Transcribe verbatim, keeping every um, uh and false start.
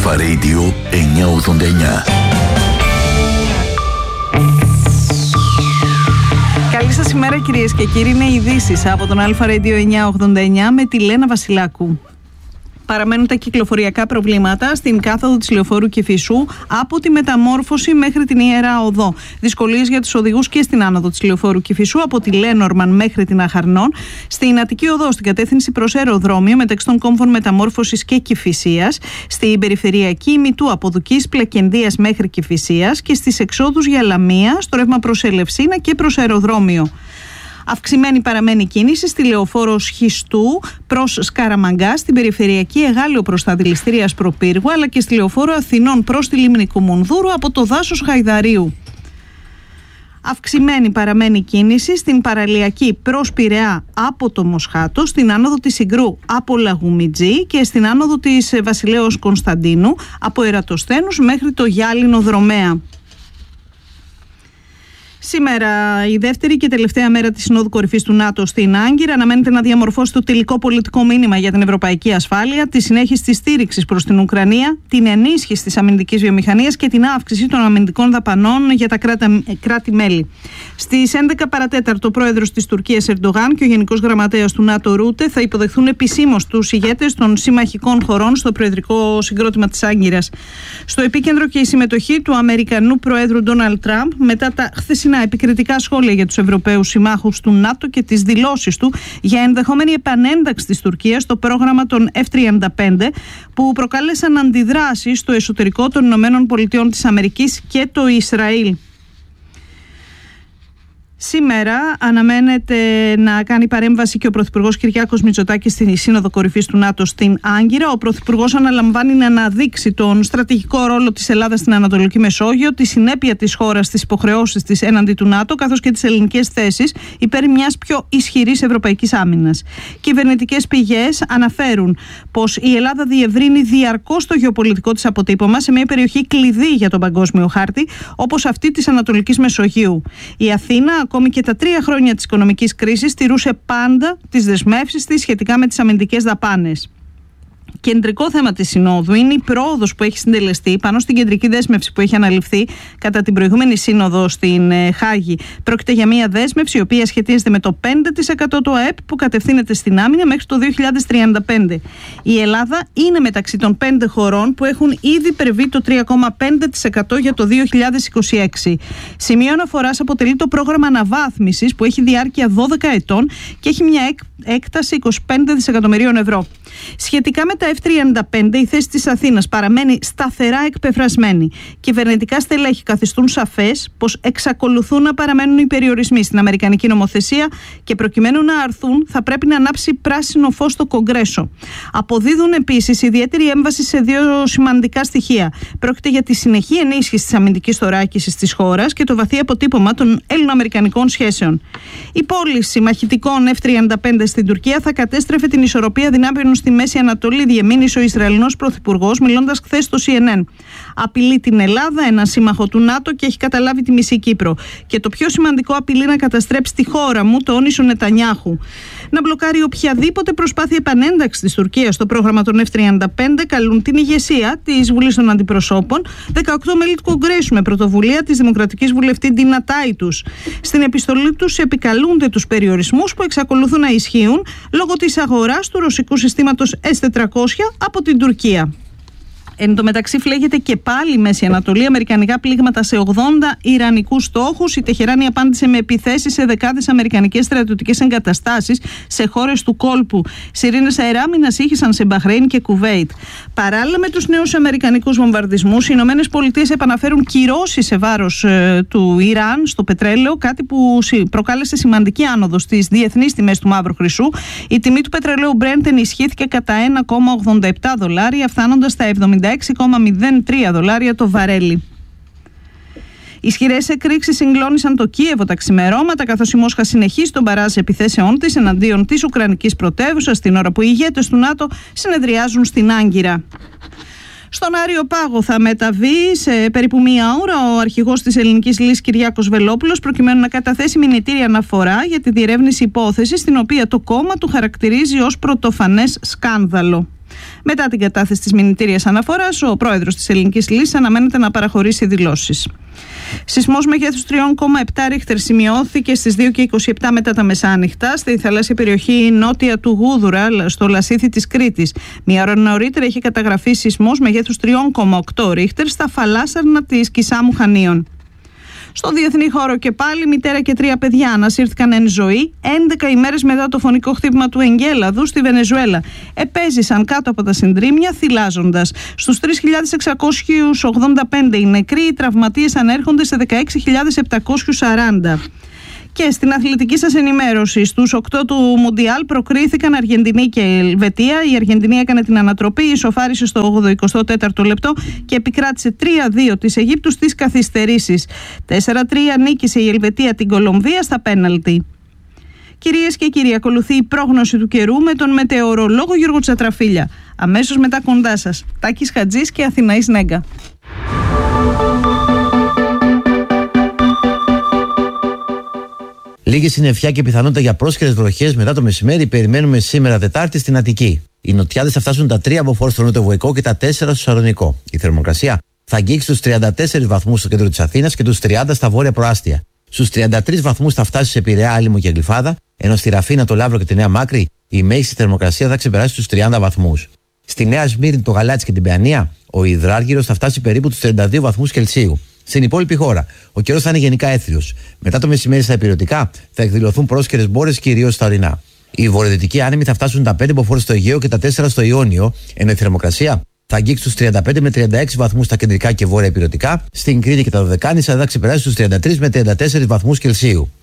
Αλφα Radio εννιακόσια ογδόντα εννιά. Καλή σας ημέρα κυρίες και κύριοι, είναι ειδήσεις από τον Αλφα Radio εννιακόσια ογδόντα εννιά με τη Λένα Βασιλάκου. Παραμένουν τα κυκλοφοριακά προβλήματα στην κάθοδο της Λεωφόρου Κηφισού από τη Μεταμόρφωση μέχρι την Ιερά Οδό. Δυσκολίες για τους οδηγούς και στην άνοδο της Λεωφόρου Κηφισού από τη Λένορμαν μέχρι την Αχαρνών. Στην Αττική Οδό, στην κατεύθυνση προς αεροδρόμιο μεταξύ των κόμβων Μεταμόρφωσης και Κηφισίας. Στην περιφερειακή Μητού από Δουκής Πλακεντίας μέχρι Κηφισίας και στις εξόδους για Λαμία, στο ρεύμα προς Ελευσίνα και προς αεροδρόμιο. Αυξημένη παραμένει κίνηση στη Λεωφόρο Σχιστού προς Σκαραμαγκά, στην περιφερειακή Εγάλεο προς τα δηληστήρια Σπροπύργου, αλλά και στη Λεωφόρο Αθηνών προς τη Λίμνη Κουμουνδούρου από το δάσος Γαϊδαρίου. Αυξημένη παραμένει κίνηση στην παραλιακή προς Πειραιά από το Μοσχάτο, στην άνοδο της Συγκρού από Λαγουμιτζή και στην άνοδο της Βασιλέως Κωνσταντίνου από Ερατοσθένους μέχρι το Γυάλινο Δρομέα. Σήμερα, η δεύτερη και τελευταία μέρα της Συνόδου Κορυφής του ΝΑΤΟ στην Άγκυρα, αναμένεται να διαμορφώσει το τελικό πολιτικό μήνυμα για την ευρωπαϊκή ασφάλεια, τη συνέχιση της στήριξης προς την Ουκρανία, την ενίσχυση της αμυντικής βιομηχανίας και την αύξηση των αμυντικών δαπανών για τα κράτη-μέλη. Στις έντεκα παρατέταρτο, ο πρόεδρος της Τουρκίας Ερντογάν και ο Γενικός Γραμματέας του ΝΑΤΟ Ρούτε θα υποδεχθούν επισήμως τους ηγέτες των συμμαχικών χωρών στο προεδρικό συγκρότημα της Άγκυρας. Στο επίκεντρο και η συμμετοχή του Αμερικανού Προέδρου Ντόναλντ Τραμπ μετά τα χθεσινά επικριτικά σχόλια για τους Ευρωπαίους συμμάχους του ΝΑΤΟ και τις δηλώσεις του για ενδεχόμενη επανένταξη της Τουρκίας στο πρόγραμμα των εφ τριάντα πέντε που προκάλεσαν αντιδράσεις στο εσωτερικό των Ηνωμένων Πολιτειών της Αμερικής και το Ισραήλ. Σήμερα αναμένεται να κάνει παρέμβαση και ο Πρωθυπουργός Κυριάκος Μητσοτάκης στη Σύνοδο Κορυφής του ΝΑΤΟ στην Άγκυρα. Ο Πρωθυπουργός αναλαμβάνει να αναδείξει τον στρατηγικό ρόλο της Ελλάδας στην Ανατολική Μεσόγειο, τη συνέπεια της χώρας στις υποχρεώσεις της έναντι του ΝΑΤΟ, καθώς και τις ελληνικές θέσεις υπέρ μιας πιο ισχυρής ευρωπαϊκής άμυνας. Κυβερνητικές πηγές αναφέρουν πως η Ελλάδα διευρύνει διαρκώς το γεωπολιτικό της αποτύπωμα σε μια περιοχή κλειδί για τον παγκόσμιο χάρτη, όπως αυτή της Ανατολικής Μεσογείου. Η Αθήνα, ακόμη και τα τρία χρόνια της οικονομικής κρίσης, τηρούσε πάντα τις δεσμεύσεις της σχετικά με τις αμυντικές δαπάνες. Κεντρικό θέμα της Συνόδου είναι η πρόοδος που έχει συντελεστεί πάνω στην κεντρική δέσμευση που έχει αναλυφθεί κατά την προηγούμενη Σύνοδο στην Χάγη. Πρόκειται για μια δέσμευση η οποία σχετίζεται με το πέντε τοις εκατό του ΑΕΠ που κατευθύνεται στην άμυνα μέχρι το δύο χιλιάδες τριάντα πέντε. Η Ελλάδα είναι μεταξύ των πέντε χωρών που έχουν ήδη υπερβεί το τρία κόμμα πέντε τοις εκατό για το δύο χιλιάδες είκοσι έξι. Σημείο αναφοράς αποτελεί το πρόγραμμα αναβάθμισης που έχει διάρκεια δώδεκα ετών και έχει μια έκταση είκοσι πέντε δισεκατομμυρίων ευρώ. Σχετικά με τα εφ τριάντα πέντε, η θέση της Αθήνας παραμένει σταθερά εκπεφρασμένη. Κυβερνητικά στελέχη καθιστούν σαφές πως εξακολουθούν να παραμένουν οι περιορισμοί στην αμερικανική νομοθεσία και προκειμένου να αρθούν θα πρέπει να ανάψει πράσινο φως στο Κογκρέσο. Αποδίδουν επίσης ιδιαίτερη έμβαση σε δύο σημαντικά στοιχεία. Πρόκειται για τη συνεχή ενίσχυση της αμυντικής θωράκισης της χώρας και το βαθύ αποτύπωμα των ελληνοαμερικανικών σχέσεων. Η πώληση μαχητικών εφ τριάντα πέντε στην Τουρκία θα κατέστρεφε την ισορροπία δυνάμεων στη Μέση Ανατολή, διεμήνυσε ο Ισραηλινός Πρωθυπουργός μιλώντας χθες στο σι εν εν. Απειλεί την Ελλάδα, ένα σύμμαχο του ΝΑΤΟ, και έχει καταλάβει τη μισή Κύπρο. Και το πιο σημαντικό, απειλεί να καταστρέψει τη χώρα μου, το όνεισε ο Νετανιάχου. Να μπλοκάρει οποιαδήποτε προσπάθεια επανένταξης της Τουρκίας στο πρόγραμμα των εφ τριάντα πέντε καλούν την ηγεσία της Βουλής των Αντιπροσώπων, δεκαοκτώ μέλη του Κογκρέσου με πρωτοβουλία της Δημοκρατικής Βουλευτή Ντίνα Τάιτους. Στην επιστολή τους επικαλούνται τους περιορισμούς που εξακολουθούν να ισχύουν λόγω της αγοράς του ρωσικού συστήματος ες τετρακόσια από την Τουρκία. Εν τω μεταξύ, φλέγεται και πάλι η Μέση Ανατολή. Αμερικανικά πλήγματα σε ογδόντα ιρανικούς στόχους. Η Τεχεράνη απάντησε με επιθέσεις σε δεκάδες αμερικανικές στρατιωτικές εγκαταστάσεις σε χώρες του κόλπου. Σιρήνες αεράμινας ήχησαν σε Μπαχρέιν και Κουβέιτ. Παράλληλα με τους νέους αμερικανικούς βομβαρδισμούς, οι Ηνωμένες Πολιτείες επαναφέρουν κυρώσεις σε βάρος ε, του Ιράν στο πετρέλαιο, κάτι που προκάλεσε σημαντική άνοδο στις διεθνείς τιμές του μαύρου χρυσού. Η τιμή του πετρελαίου Brent ενισχύθηκε κατά ένα κόμμα ογδόντα επτά δολάρια, φτάνοντας στα εβδομήντα έξι κόμμα μηδέν τρία δολάρια το βαρέλι. Ισχυρές εκρήξεις συγκλώνησαν το Κίεβο τα ξημερώματα, καθώς η Μόσχα συνεχίζει τον μπαράζ επιθέσεών της εναντίον της Ουκρανικής πρωτεύουσας, την ώρα που οι ηγέτες του ΝΑΤΟ συνεδριάζουν στην Άγκυρα. Στον Άριο Πάγο θα μεταβεί σε περίπου μία ώρα ο αρχηγός της Ελληνικής Λύσης Κυριάκος Βελόπουλος, προκειμένου να καταθέσει μηνυτήρια αναφορά για τη διερεύνηση υπόθεσης, την οποία το κόμμα του χαρακτηρίζει ως πρωτοφανές σκάνδαλο. Μετά την κατάθεση της μηνυτήριας αναφοράς, ο πρόεδρος της Ελληνικής Λύσης αναμένεται να παραχωρήσει δηλώσεις. Σεισμός μεγέθους τρία κόμμα επτά ρίχτερ σημειώθηκε στις δύο και είκοσι επτά μετά τα μεσάνυχτα στη θαλάσσια περιοχή νότια του Γούδουρα, στο Λασίθι της Κρήτης. Μία ώρα νωρίτερα είχε καταγραφεί σεισμός μεγέθους τρία κόμμα οκτώ ρίχτερ στα φαλάσσαρνα της Κισάμου Χανίων. Στο διεθνή χώρο και πάλι, μητέρα και τρία παιδιά ανασύρθηκαν εν ζωή έντεκα ημέρες μετά το φωνικό χτύπημα του εγκέλαδου στη Βενεζουέλα. Επέζησαν κάτω από τα συντρίμμια θυλάζοντας. Στους τρεις χιλιάδες εξακόσιους ογδόντα πέντε οι νεκροί, οι τραυματίες ανέρχονται σε δεκαέξι χιλιάδες επτακόσιους σαράντα. Και στην αθλητική σας ενημέρωση, στους οκτώ του Μουντιάλ προκρίθηκαν Αργεντινή και Ελβετία. Η Αργεντινή έκανε την ανατροπή, ισοφάρισε στο ογδοηκοστό τέταρτο λεπτό και επικράτησε τρία δύο της Αιγύπτου στις καθυστερήσεις. τέσσερα τρία νίκησε η Ελβετία την Κολομβία στα πέναλτι. Κυρίες και κύριοι, ακολουθεί η πρόγνωση του καιρού με τον μετεωρολόγο Γιώργο Τσατραφίλια. Αμέσως μετά κοντά σας, Τάκης Χατζής και Αθηναής Νέγκα. Λίγη συννεφιά και πιθανότητα για πρόσχερες βροχές μετά το μεσημέρι περιμένουμε σήμερα Τετάρτη στην Αττική. Οι νοτιάδες θα φτάσουν τα τρία μποφόρ στο νοτιοβοϊκό και τα τέσσερα στο Σαλονικό. Η θερμοκρασία θα αγγίξει τους τριάντα τέσσερις βαθμούς στο κέντρο της Αθήνας και τους τριάντα στα βόρεια προάστια. Στους τριάντα τρεις βαθμούς θα φτάσει σε Πειραιά, Άλυμο και Γλυφάδα, ενώ στη Ραφίνα, το Λαύρο και τη Νέα Μάκρη η μέγιστη θερμοκρασία θα ξεπεράσει τους τριάντα βαθμούς. Στη Νέα Σμύρνη, το Γαλάτσι και την Παιανία, ο υδράργυρος θα φτάσει περίπου τους τριάντα δύο βαθμούς Κελσίου. Στην υπόλοιπη χώρα, ο καιρός θα είναι γενικά έθριος. Μετά το μεσημέρι στα ηπειρωτικά θα εκδηλωθούν πρόσχερες μπόρες κυρίως στα ορεινά. Οι βορειοδυτικοί άνεμοι θα φτάσουν τα πέντε μποφόρ στο Αιγαίο και τα τέσσερα στο Ιόνιο, ενώ η θερμοκρασία θα αγγίξει τους τριάντα πέντε με τριάντα έξι βαθμούς στα κεντρικά και βόρεια ηπειρωτικά. Στην Κρήτη και τα Δωδεκάνησα θα ξεπεράσει τους τριάντα τρεις με τριάντα τέσσερις βαθμούς Κελσίου.